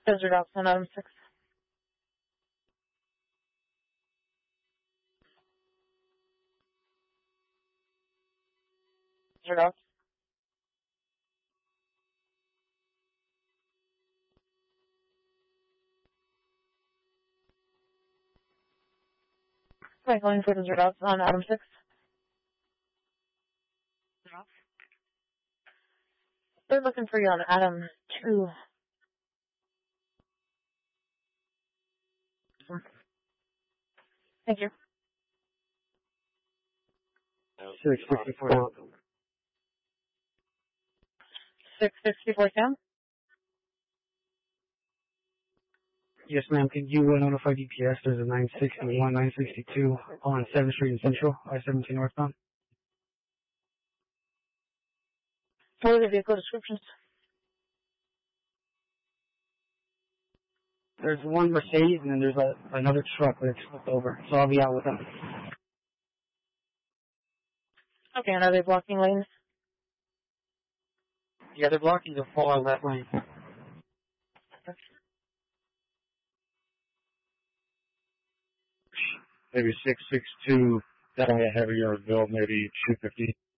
Desert Ops on Adam 6. Desert Ops. Cycling for Desert Ops on Adam 6. Desert Ops. They're looking for you on Adam 2. Thank you. 664 down. 664 down. Yes, ma'am. Could you notify DPS there's a 961, 962 on 7th Street in Central, I-17 northbound? What are the vehicle descriptions? There's one Mercedes and then there's another truck that's flipped over, so I'll be out with them. Okay, and are they blocking lanes? Yeah, they're blocking the far left lane. Maybe 662, that I have your bill, maybe 250.